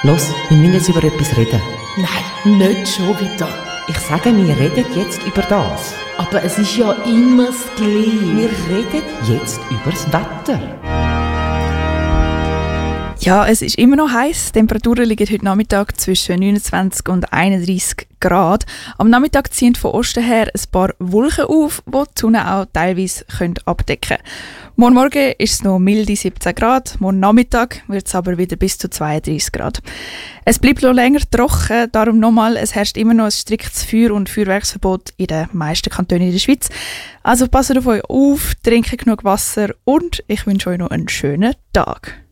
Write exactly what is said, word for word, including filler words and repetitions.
Los, wir müssen jetzt über etwas reden. Nein, nicht schon wieder. Ich sage, wir reden jetzt über das. Aber es ist ja immer das Gleiche. Wir reden jetzt über das Wetter. Ja, es ist immer noch heiß. Die Temperaturen liegen heute Nachmittag zwischen neunundzwanzig und einunddreissig Grad. Am Nachmittag ziehen von Osten her ein paar Wolken auf, die die Sonne auch teilweise abdecken können. Morgen Morgen ist es noch milde siebzehn Grad, morgen Nachmittag wird es aber wieder bis zu zweiunddreissig Grad. Es bleibt noch länger trocken, darum nochmal, es herrscht immer noch ein striktes Feuer- und Feuerwerksverbot in den meisten Kantonen in der Schweiz. Also passt auf euch auf, trinkt genug Wasser und ich wünsche euch noch einen schönen Tag.